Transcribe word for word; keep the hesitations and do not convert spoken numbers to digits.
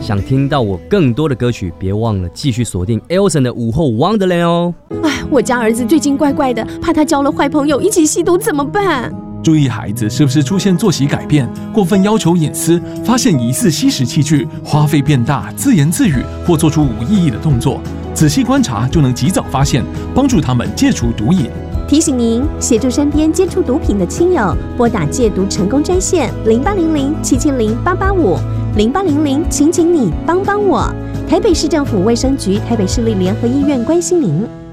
想听到我更多的歌曲，别忘了继续锁定 Elson 的午后 Wonderland 哦。 哎，我家儿子最近怪怪的，怕他交了坏朋友一起吸毒怎么办？ 注意孩子是不是出现作息改变、过分要求隐私、发现疑似吸食器具、花费变大、自言自语或做出无意义的动作，仔细观察就能及早发现，帮助他们戒除毒瘾。 提醒您，协助身边接触毒品的亲友，拨打戒毒成功专线零八零零七七零八八五零八零零，请请你帮帮我。台北市政府卫生局、台北市立联合医院关心您。